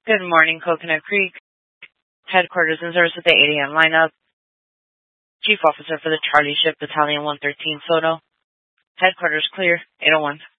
Good morning, Coconut Creek. Headquarters in service with the 8 a.m. lineup. Chief Officer for the Charlie Ship, Battalion 113 Soto. Headquarters clear, 801.